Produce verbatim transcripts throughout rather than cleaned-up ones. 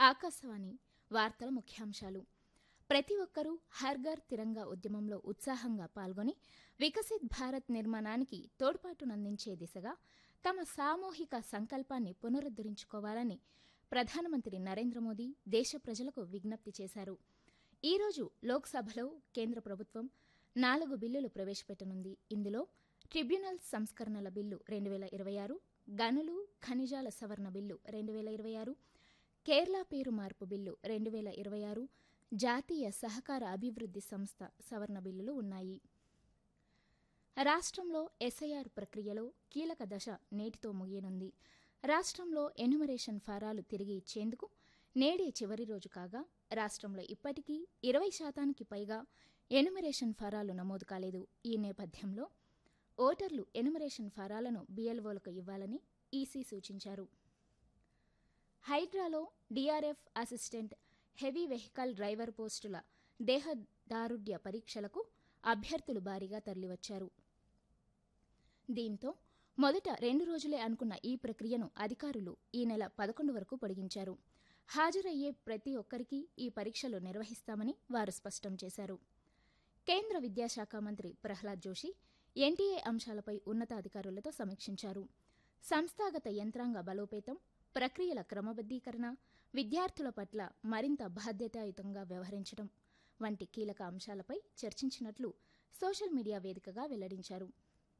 ఆకాశవాణి వార్తల ముఖ్యాంశాలు. ప్రతి ఒక్కరూ హర్ ఘర్ తిరంగా ఉద్యమంలో ఉత్సాహంగా పాల్గొని వికసిత్ భారత్ నిర్మాణానికి తోడ్పాటునందించే దిశగా తమ సామూహిక సంకల్పాన్ని పునరుద్దరించుకోవాలని ప్రధానమంత్రి నరేంద్ర మోదీ దేశ ప్రజలకు విజ్ఞప్తి చేశారు. ఈరోజు లోక్సభలో కేంద్ర ప్రభుత్వం నాలుగు బిల్లులు ప్రవేశపెట్టనుంది. ఇందులో ట్రిబ్యునల్ సంస్కరణల బిల్లు రెండు వేల ఇరవై ఆరు, గనులు ఖనిజాల సవరణ బిల్లు రెండు వేల ఇరవై ఆరు, కేరళ పేరు మార్పు బిల్లు రెండు వేల ఇరవై ఆరు, జాతీయ సహకార అభివృద్ధి సంస్థ సవరణ బిల్లులు ఉన్నాయి. రాష్ట్రంలో ఎస్ఐఆర్ ప్రక్రియలో కీలక దశ నేటితో ముగియనుంది. రాష్ట్రంలో ఎన్యుమరేషన్ ఫారాలు తిరిగి ఇచ్చేందుకు నేడే చివరి రోజు కాగా రాష్ట్రంలో ఇప్పటికీ ఇరవై శాతానికి పైగా ఎన్యుమరేషన్ ఫారాలు నమోదు కాలేదు. ఈ నేపథ్యంలో ఓటర్లు ఎన్యుమరేషన్ ఫారాలను బీఎల్ఓలకు ఇవ్వాలని ఈసీ సూచించారు. హైడ్రాలో DRF assistant heavy vehicle driver పోస్టుల దేహదారుఢ్య పరీక్షలకు అభ్యర్థులు భారీగా తరలివచ్చారు. దీంతో మొదట రెండు రోజులే అనుకున్న ఈ ప్రక్రియను అధికారులు ఈ నెల పదకొండు వరకు పొడిగించారు. హాజరయ్యే ప్రతి ఒక్కరికి ఈ పరీక్షలు నిర్వహిస్తామని వారు స్పష్టం చేశారు. కేంద్ర విద్యాశాఖ మంత్రి ప్రహ్లాద్ జోషి ఎన్టీఏ అంశాలపై ఉన్నతాధికారులతో సమీక్షించారు. సంస్థాగత యంత్రాంగ బలోపేతం, ప్రక్రియల క్రమబద్దీకరణ, విద్యార్థుల పట్ల మరింత బాధ్యతాయుతంగా వ్యవహరించడం వంటి కీలక అంశాలపై చర్చించినట్లు సోషల్ మీడియా వేదికగా వెల్లడించారు.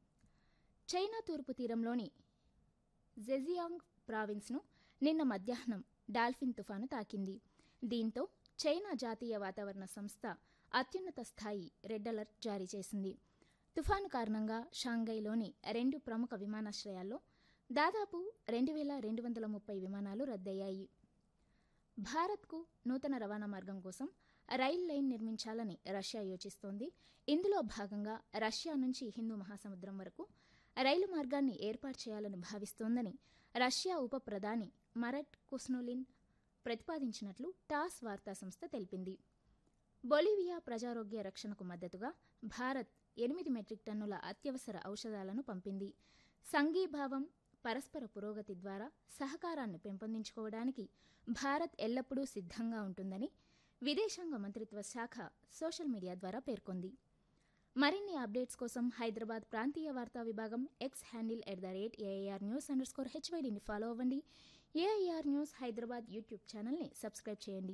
చైనా తూర్పు తీరంలోని జెజియాంగ్ ప్రావిన్స్ను నిన్న మధ్యాహ్నం డాల్ఫిన్ తుఫాను తాకింది. దీంతో చైనా జాతీయ వాతావరణ సంస్థ అత్యున్నత స్థాయి రెడ్ అలర్ట్ జారీ చేసింది. తుఫాను కారణంగా షాంఘైలోని రెండు ప్రముఖ విమానాశ్రయాల్లో దాదాపు రెండు వేల రెండు వందల ముప్పై విమానాలు రద్దయ్యాయి. భారత్కు నూతన రవాణా మార్గం కోసం రైల్ లైన్ నిర్మించాలని రష్యా యోచిస్తోంది. ఇందులో భాగంగా రష్యా నుంచి హిందూ మహాసముద్రం వరకు రైలు మార్గాన్ని ఏర్పాటు చేయాలని భావిస్తోందని రష్యా ఉప ప్రధాని మరట్ కుస్నోలిన్ ప్రతిపాదించినట్లు టాస్ వార్తా సంస్థ తెలిపింది. బొలివియా ప్రజారోగ్య రక్షణకు మద్దతుగా భారత్ ఎనిమిది మెట్రిక్ టన్నుల అత్యవసర ఔషధాలను పంపింది. సంఘీభావం, పరస్పర పురోగతి ద్వారా సహకారాన్ని పెంపొందించుకోవడానికి భారత్ ఎల్లప్పుడూ సిద్ధంగా ఉంటుందని విదేశాంగ మంత్రిత్వ శాఖ సోషల్ మీడియా ద్వారా పేర్కొంది. మరిన్ని అప్డేట్స్ కోసం హైదరాబాద్ ప్రాంతీయ వార్తా విభాగం X handle at the rate AIR news under score హెచ్వైడీని follow అవ్వండి. ఏఐఆర్ న్యూస్ హైదరాబాద్ యూట్యూబ్ ఛానల్ని సబ్స్క్రైబ్ చేయండి.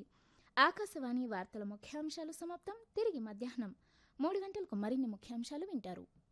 ఆకాశవాణి వార్తల ముఖ్యాంశాలు సమాప్తం. తిరిగి మధ్యాహ్నం మూడు గంటలకు మరిన్ని ముఖ్యాంశాలు వింటారు.